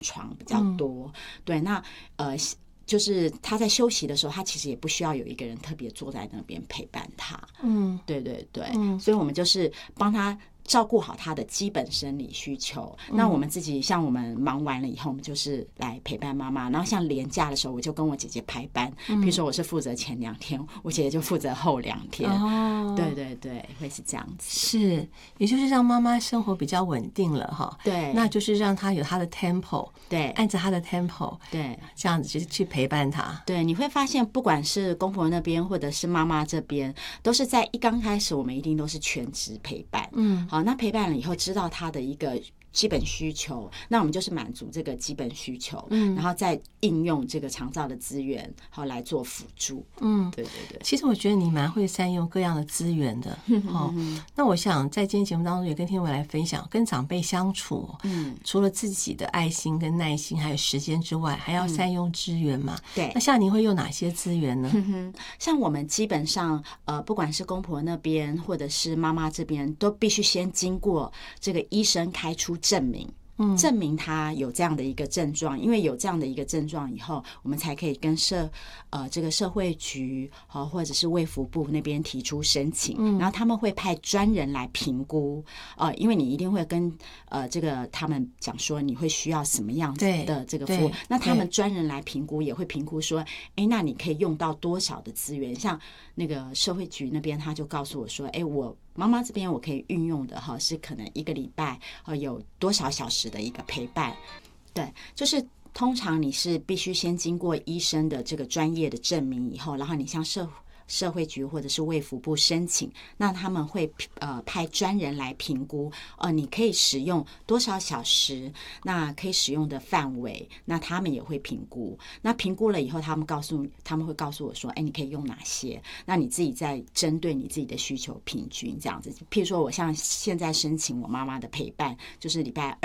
床比较多。对，那就是他在休息的时候，他其实也不需要有一个人特别坐在那边陪伴他。对对对，所以我们就是帮他照顾好他的基本生理需求。那我们自己像我们忙完了以后，我们就是来陪伴妈妈。然后像连假的时候，我就跟我姐姐排班，比如说我是负责前2天，我姐姐就负责后2天。对对对，会是这样子。 是，也就是让妈妈生活比较稳定了哈。 对， 那就是让她有她的 tempo， 对， 按着她的 tempo， 对， 这样子去陪伴她。 对，你会发现，不管是公婆那边或者是妈妈这边，都是在刚开始，我们一定都是全职陪伴。好，那陪伴了以后，知道他的一个基本需求，那我们就是满足这个基本需求，然后再应用这个长照的资源，好来做辅助。对对对。 其实我觉得你蛮会善用各样的资源的。那我想在今天节目当中也跟听众们来分享，跟长辈相处，除了自己的爱心跟耐心还有时间之外，还要善用资源嘛。 对。 那像您会用哪些资源呢？ 像我们基本上不管是公婆那边或者是妈妈这边，都必须先经过这个医生开出证明。证明他有这样的一个症状，因为有这样的一个症状以后，我们才可以跟这个社会局或者是卫福部那边提出申请，然后他们会派专人来评估，因为你一定会跟这个他们讲说你会需要什么样子的这个服务，那他们专人来评估也会评估说，那你可以用到多少的资源，像那个社会局那边他就告诉我说，我妈妈这边我可以运用的是可能1个礼拜有多少小时的一个陪伴。对，就是通常你是必须先经过医生的这个专业的证明以后，然后你向社会局或者是卫福部申请，那他们会派专人来评估，你可以使用多少小时，那可以使用的范围，那他们也会评估。那评估了以后，他们会告诉我说，你可以用哪些？那你自己再针对你自己的需求平均这样子。譬如说，我像现在申请我妈妈的陪伴，就是礼拜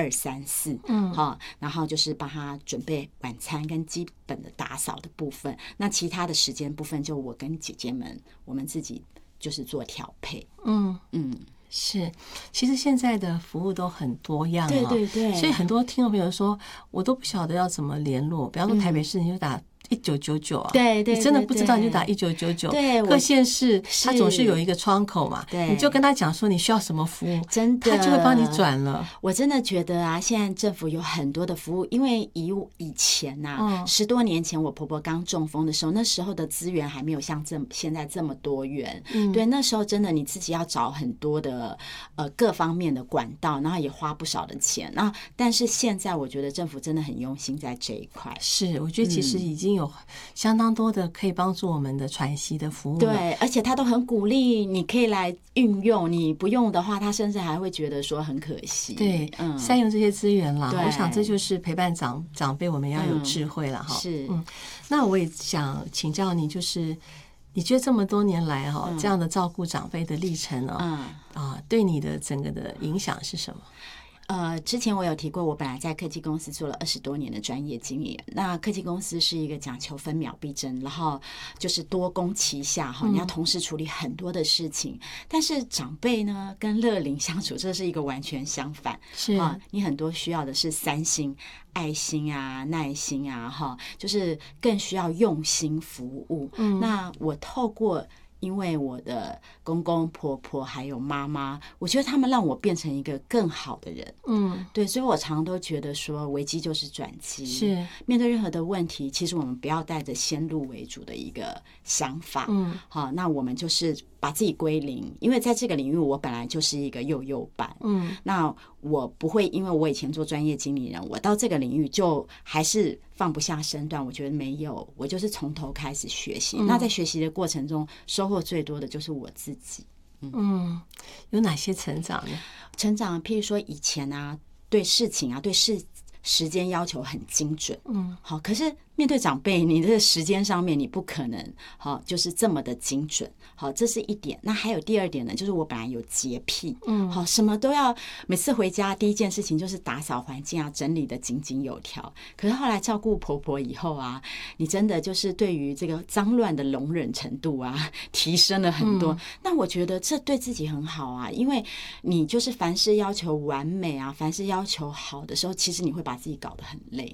2、3、4，然后就是帮她准备晚餐跟基本的打扫的部分。那其他的时间部分，就我跟姐姐们我们自己就是做调配。 是，其实现在的服务都很多样。 对对对， 所以很多听众朋友说，我都不晓得要怎么联络，比方说台北市你就打1999啊， 对对， 你真的不知道你就打1999。对，各县市它总是有一个窗口嘛， 对， 你就跟他讲说你需要什么服务， 真的， 他就会帮你转了。 我真的觉得啊，现在政府有很多的服务，因为以前10多年前我婆婆刚中风的时候，那时候的资源还没有像现在这么多元。对，那时候真的你自己要找很多的各方面的管道，然后也花不少的钱。但是现在我觉得政府真的很用心在这一块。 是，我觉得其实已经有相当多的可以帮助我们的喘息的服务。 对，而且他都很鼓励你可以来运用，你不用的话，他甚至还会觉得说很可惜。 对，善用这些资源啦。我想这就是陪伴长辈，我们要有智慧了哈。 是， 那我也想请教你，就是你觉得这么多年来这样的照顾长辈的历程对你的整个的影响是什么？ 之前我有提过，我本来在科技公司做了20多年的专业经理人。那科技公司是一个讲求分秒必争，然后就是多工齐下你要同时处理很多的事情。但是长辈呢，跟乐龄相处，这是一个完全相反。 是你很多需要的是3心：爱心啊、耐心啊，就是更需要用心服务。那我透过因为我的公公婆婆还有妈妈，我觉得他们让我变成一个更好的人。对，所以我常常都觉得说，危机就是转机。 是，面对任何的问题，其实我们不要带着先入为主的一个想法。好，那我们就是把自己归零，因为在这个领域，我本来就是一个幼班。那我不会因为我以前做专业经理人，我到这个领域就还是放不下身段。我觉得没有，我就是从头开始学习。那在学习的过程中，收获最多的就是我自己。 有哪些成长呢？ 成长，譬如说以前对事情对时间要求很精准。好，可是面对长辈，你的时间上面你不可能就是这么的精准。好，这是一点。那还有第二点呢，就是我本来有洁癖。好，什么都要，每次回家第一件事情就是打扫环境整理的井井有条。可是后来照顾婆婆以后你真的就是对于这个脏乱的容忍程度提升了很多。那我觉得这对自己很好因为你就是凡事要求完美凡事要求好的时候，其实你会把自己搞得很累。